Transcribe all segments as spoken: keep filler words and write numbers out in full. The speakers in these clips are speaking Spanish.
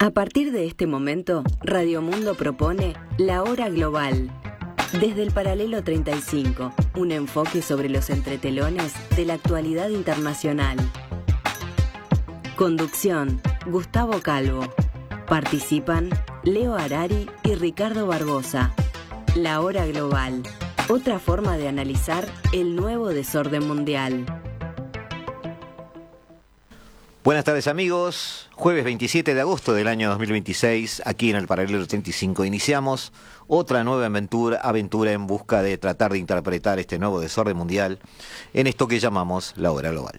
A partir de este momento, Radio Mundo propone La Hora Global. Desde el paralelo treinta y cinco, un enfoque sobre los entretelones de la actualidad internacional. Conducción, Gustavo Calvo. Participan Leo Harari y Ricardo Barbosa. La Hora Global, otra forma de analizar el nuevo desorden mundial. Buenas tardes amigos, jueves veintisiete de agosto del año dos mil veintiséis, aquí en el paralelo treinta y cinco iniciamos otra nueva aventura, aventura en busca de tratar de interpretar este nuevo desorden mundial en esto que llamamos la hora global.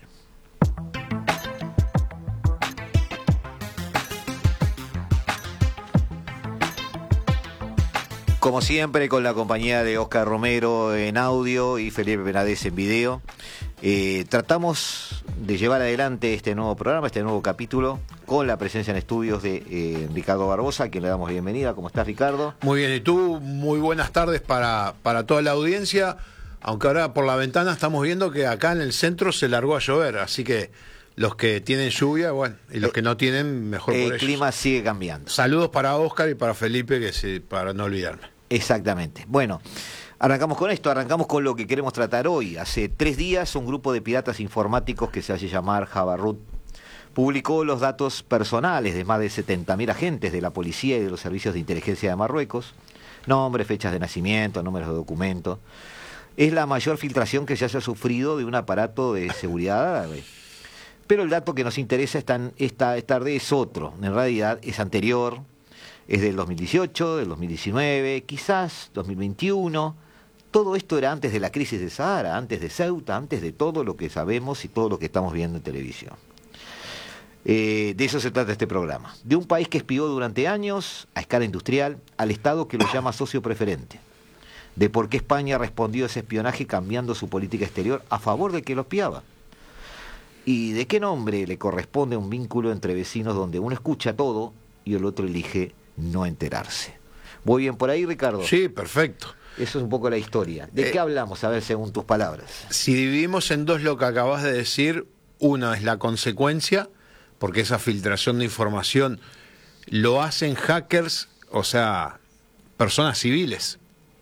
Como siempre, con la compañía de Oscar Romero en audio y Felipe Penades en video, eh, tratamos de llevar adelante este nuevo programa, este nuevo capítulo, con la presencia en estudios de eh, Ricardo Barbosa, a quien le damos bienvenida. ¿Cómo estás, Ricardo? Muy bien, y tú, muy buenas tardes para, para toda la audiencia, aunque ahora por la ventana estamos viendo que acá en el centro se largó a llover, así que los que tienen lluvia, bueno, y los que no tienen, mejor por ellos. El clima sigue cambiando. Saludos para Oscar y para Felipe, que sí, para no olvidarme. Exactamente. Bueno, arrancamos con esto, arrancamos con lo que queremos tratar hoy. Hace tres días un grupo de piratas informáticos que se hace llamar Jabarut publicó los datos personales de más de setenta mil agentes de la policía y de los servicios de inteligencia de Marruecos, nombres, fechas de nacimiento, números de documento. Es la mayor filtración que se haya sufrido de un aparato de seguridad árabe. Pero el dato que nos interesa esta, esta tarde es otro, en realidad es anterior. Es del dos mil dieciocho, del dos mil diecinueve, quizás dos mil veintiuno. Todo esto era antes de la crisis de Sahara, antes de Ceuta, antes de todo lo que sabemos y todo lo que estamos viendo en televisión. Eh, de eso se trata este programa. De un país que espió durante años, a escala industrial, al Estado que lo llama socio preferente. De por qué España respondió a ese espionaje cambiando su política exterior a favor del que lo espiaba. Y de qué nombre le corresponde un vínculo entre vecinos donde uno escucha todo y el otro elige no enterarse. ¿Voy bien por ahí, Ricardo? Sí, perfecto. Eso es un poco la historia. ¿De eh, qué hablamos? A ver, según tus palabras. Si dividimos en dos lo que acabas de decir, una es la consecuencia, porque esa filtración de información lo hacen hackers, o sea, personas civiles,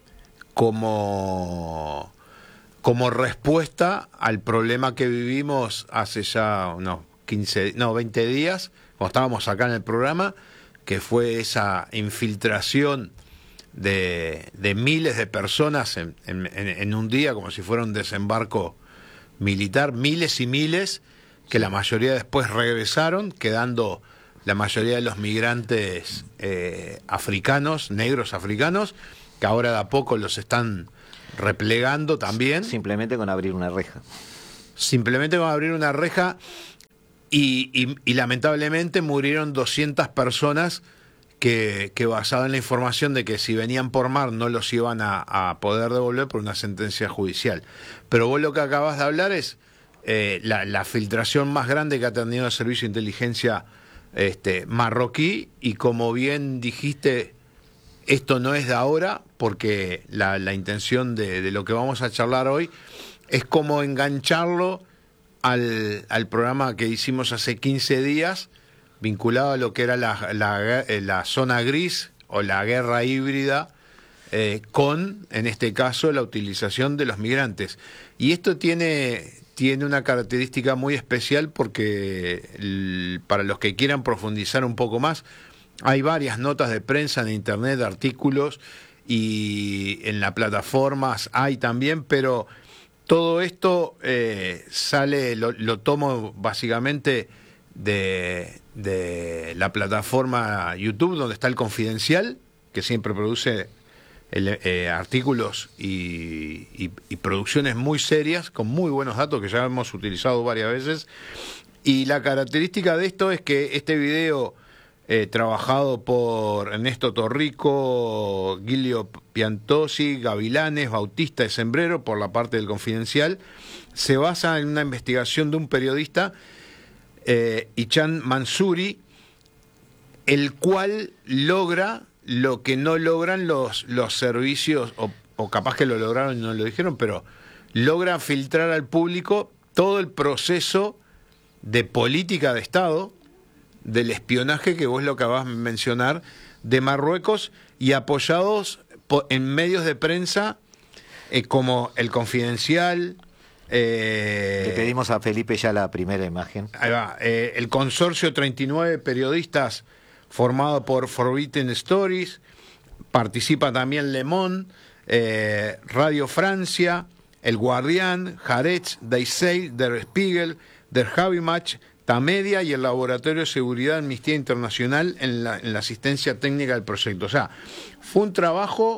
como, como respuesta al problema que vivimos hace ya unos quince, no, veinte días, cuando estábamos acá en el programa, que fue esa infiltración de, de miles de personas en, en, en un día, como si fuera un desembarco militar, miles y miles, que la mayoría después regresaron, quedando la mayoría de los migrantes eh, africanos, negros africanos, que ahora de a poco los están replegando también. Simplemente con abrir una reja. Simplemente con abrir una reja. Y, y, y lamentablemente murieron doscientas personas que, que basaban en la información de que si venían por mar no los iban a, a poder devolver por una sentencia judicial. Pero vos lo que acabas de hablar es eh, la, la filtración más grande que ha tenido el servicio de inteligencia este, marroquí, y como bien dijiste, esto no es de ahora, porque la, la intención de, de lo que vamos a charlar hoy es cómo engancharlo Al, al programa que hicimos hace quince días, vinculado a lo que era la, la, la zona gris o la guerra híbrida, eh, con, en este caso, la utilización de los migrantes. Y esto tiene, tiene una característica muy especial porque, el, para los que quieran profundizar un poco más, hay varias notas de prensa en internet, artículos, y en las plataformas hay también, pero todo esto eh, sale, lo, lo tomo básicamente de, de la plataforma YouTube, donde está El Confidencial, que siempre produce el, eh, artículos y, y, y producciones muy serias, con muy buenos datos que ya hemos utilizado varias veces. Y la característica de esto es que este video, eh, trabajado por Ernesto Torrico, Giulio Piantosi, Gavilanes, Bautista de Sembrero, por la parte del Confidencial, se basa en una investigación de un periodista, eh, Ichan Mansouri, el cual logra lo que no logran los, los servicios, o, o capaz que lo lograron y no lo dijeron, pero logra filtrar al público todo el proceso de política de Estado del espionaje que vos lo acabás de mencionar de Marruecos y apoyados po- en medios de prensa eh, como El Confidencial. Eh, Le pedimos a Felipe ya la primera imagen. Ahí va, eh, el Consorcio treinta y nueve Periodistas formado por Forbidden Stories, participa también Le Monde, eh, Radio Francia, El Guardián, Haaretz, Die Zeit, Der Spiegel, Der Habimatch, Tamedia y el Laboratorio de Seguridad Amnistía Internacional en la, en la asistencia técnica del proyecto. O sea, fue un trabajo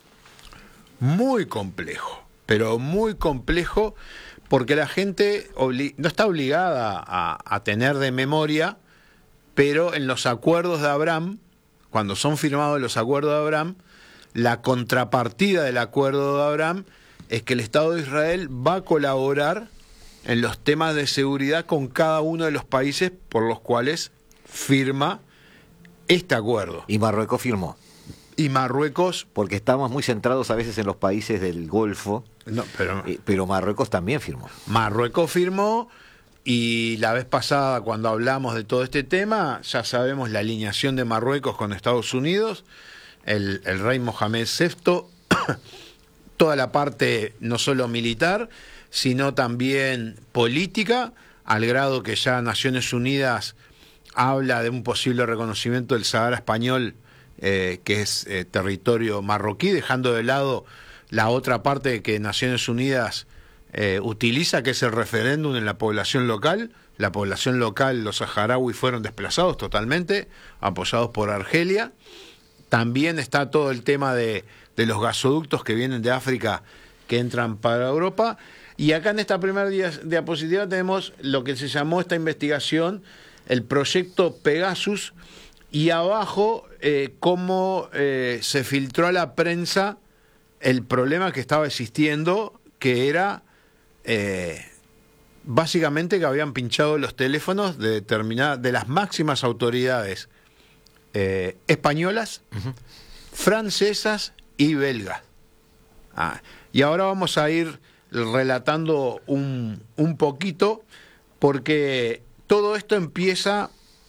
muy complejo, pero muy complejo, porque la gente obli- no está obligada a, a tener de memoria, pero en los acuerdos de Abraham, cuando son firmados los acuerdos de Abraham, la contrapartida del acuerdo de Abraham es que el Estado de Israel va a colaborar en los temas de seguridad con cada uno de los países por los cuales firma este acuerdo. Y Marruecos firmó. Y Marruecos... Porque estamos muy centrados a veces en los países del Golfo, No, pero... eh, pero Marruecos también firmó. Marruecos firmó, y la vez pasada cuando hablamos de todo este tema, ya sabemos la alineación de Marruecos con Estados Unidos, el, el rey Mohamed sexto, toda la parte no solo militar, sino también política, al grado que ya Naciones Unidas habla de un posible reconocimiento del Sahara español, eh, que es eh, territorio marroquí, dejando de lado la otra parte que Naciones Unidas eh, utiliza, que es el referéndum en la población local. La población local, los saharauis, fueron desplazados totalmente, apoyados por Argelia. También está todo el tema de, de los gasoductos que vienen de África, que entran para Europa. Y acá en esta primera dia- diapositiva tenemos lo que se llamó esta investigación, el proyecto Pegasus, y abajo eh, cómo eh, se filtró a la prensa el problema que estaba existiendo, que era eh, básicamente que habían pinchado los teléfonos de determinadas, de las máximas autoridades eh, españolas, uh-huh, francesas y belgas. Ah, y ahora vamos a ir relatando un, un poquito, porque todo esto empieza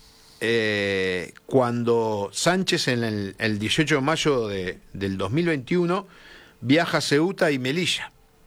eh, cuando Sánchez en el, el dieciocho de mayo de, del dos mil veintiuno viaja a Ceuta y Melilla.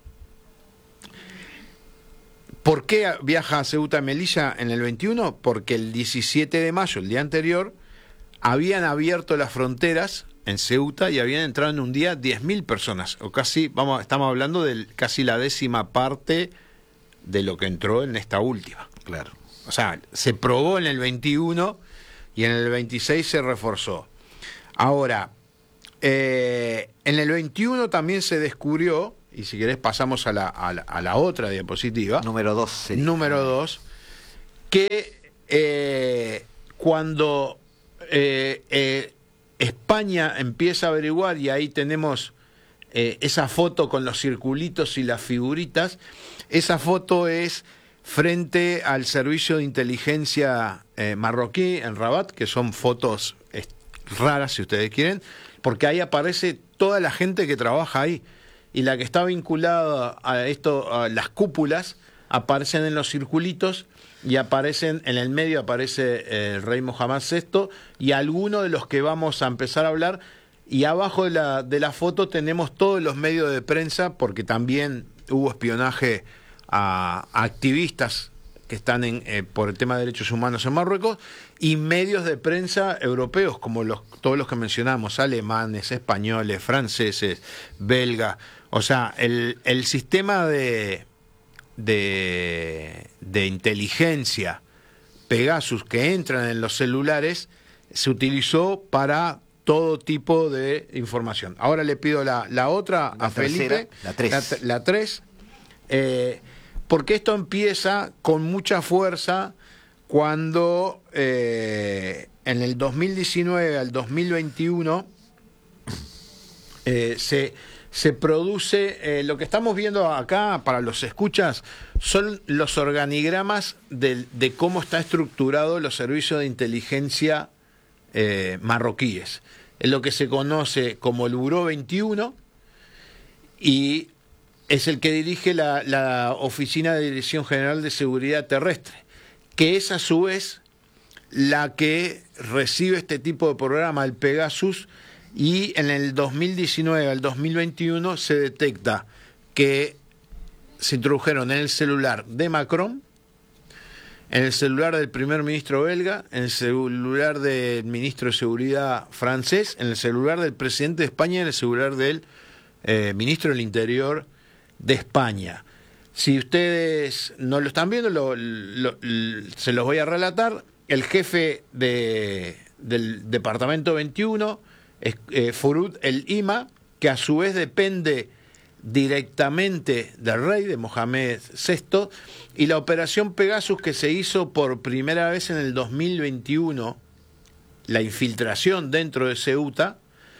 ¿Por qué viaja a Ceuta y Melilla en el veintiuno? Porque el diecisiete de mayo, el día anterior, habían abierto las fronteras en Ceuta y habían entrado en un día diez mil personas, o casi, vamos, estamos hablando de casi la décima parte de lo que entró en esta última. Claro. O sea, se probó en el veintiuno y en el veintiséis se reforzó. Ahora, eh, en el veintiuno también se descubrió, y si querés pasamos a la, a la, a la otra diapositiva. Número dos. Sería. Número dos, que eh, cuando eh, eh, España empieza a averiguar, y ahí tenemos eh, esa foto con los circulitos y las figuritas, esa foto es frente al servicio de inteligencia eh, marroquí en Rabat, que son fotos eh, raras si ustedes quieren, porque ahí aparece toda la gente que trabaja ahí, y la que está vinculada a esto, a las cúpulas, aparecen en los circulitos, y aparecen, en el medio aparece eh, el rey Mohamed sexto, y algunos de los que vamos a empezar a hablar, y abajo de la, de la foto tenemos todos los medios de prensa, porque también hubo espionaje a, a activistas que están en, eh, por el tema de derechos humanos en Marruecos, y medios de prensa europeos, como los, todos los que mencionamos, alemanes, españoles, franceses, belgas. O sea, el, el sistema de, de, de inteligencia Pegasus que entran en los celulares se utilizó para todo tipo de información. Ahora le pido la, la otra la a tercera, Felipe, la tres. La tres, eh, porque esto empieza con mucha fuerza cuando eh, en el dos mil diecinueve al dos mil veintiuno eh, se, se produce, eh, lo que estamos viendo acá para los escuchas son los organigramas de, de cómo está estructurado los servicios de inteligencia eh, marroquíes. Es lo que se conoce como el Buró veintiuno, y es el que dirige la, la Oficina de Dirección General de Seguridad Terrestre, que es a su vez la que recibe este tipo de programa, el Pegasus, y en el dos mil diecinueve al dos mil veintiuno se detecta que se introdujeron en el celular de Macron, en el celular del primer ministro belga, en el celular del ministro de Seguridad francés, en el celular del presidente de España y en el celular del eh, ministro del Interior de España. Si ustedes no lo están viendo, lo, lo, lo, se los voy a relatar. El jefe de, del Departamento veintiuno es eh, Fouad El Ima, que a su vez depende directamente del rey, de Mohamed sexto, y la operación Pegasus, que se hizo por primera vez en el dos mil veintiuno, la infiltración dentro de Ceuta,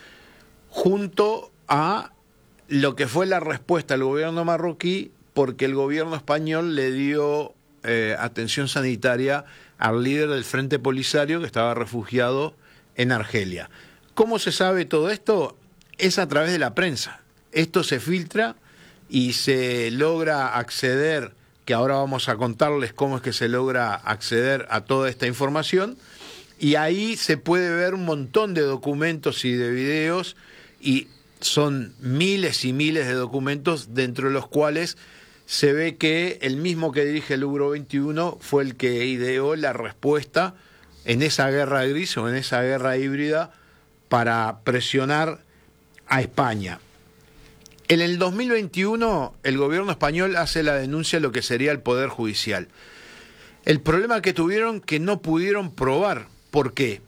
junto a lo que fue la respuesta al gobierno marroquí, porque el gobierno español le dio eh, atención sanitaria al líder del Frente Polisario que estaba refugiado en Argelia. ¿Cómo se sabe todo esto? Es a través de la prensa. Esto se filtra y se logra acceder, que ahora vamos a contarles cómo es que se logra acceder a toda esta información, y ahí se puede ver un montón de documentos y de videos, y son miles y miles de documentos, dentro de los cuales se ve que el mismo que dirige el Ugro veintiuno fue el que ideó la respuesta en esa guerra gris o en esa guerra híbrida para presionar a España. En el dos mil veintiuno el gobierno español hace la denuncia a lo que sería el Poder Judicial. El problema que tuvieron, que no pudieron probar. ¿Por qué?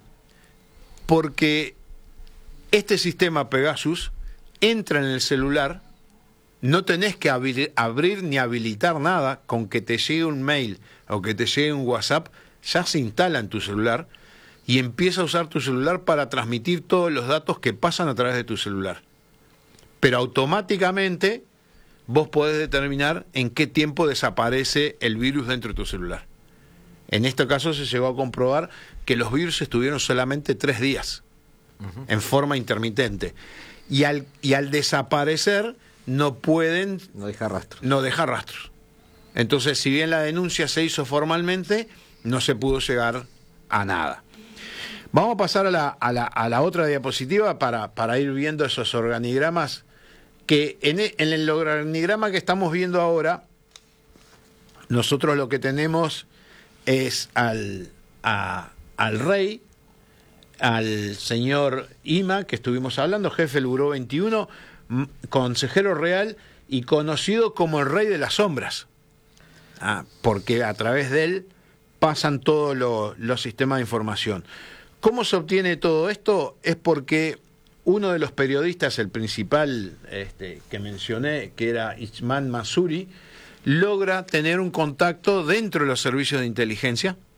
Porque este sistema Pegasus entra en el celular, no tenés que abrir, abrir ni habilitar nada, con que te llegue un mail o que te llegue un WhatsApp, ya se instala en tu celular y empieza a usar tu celular para transmitir todos los datos que pasan a través de tu celular. Pero automáticamente vos podés determinar en qué tiempo desaparece el virus dentro de tu celular. En este caso se llegó a comprobar que los virus estuvieron solamente tres días, uh-huh, en forma intermitente. Y al, y al desaparecer no pueden... No dejar rastros. No dejar rastros. Entonces, si bien la denuncia se hizo formalmente, no se pudo llegar a nada. Vamos a pasar a la, a la, a la otra diapositiva para, para ir viendo esos organigramas, que en el, en el organigrama que estamos viendo ahora, nosotros lo que tenemos es al, a, al rey, al señor Ima, que estuvimos hablando, jefe del Ugro veintiuno, consejero real y conocido como el rey de las sombras, ah, porque a través de él pasan todos lo, los sistemas de información. ¿Cómo se obtiene todo esto? Es porque uno de los periodistas, el principal este, que mencioné, que era Ismail Masuri, logra tener un contacto dentro de los servicios de inteligencia